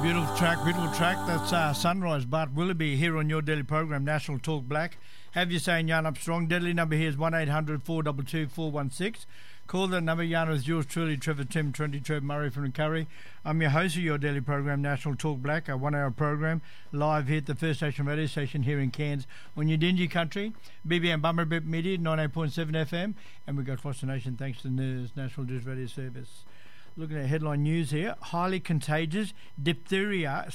beautiful track. That's Sunrise, Bart Willoughby here on your daily program, National Talk Black. Have you saying yarn up strong. Deadly number here is 1800 422 416. Call that number. Yarn with yours truly, Trevor Tim, 20 Trev Murray from the Curry. I'm your host of your daily program, National Talk Black, a 1 hour program live here at the First Nation radio station here in Cairns on your Dingy country. BBM Bummerbip Media, 98.7 FM. And we go across the nation thanks to NIRS, National News Radio Service. Looking at headline news here, highly contagious diphtheria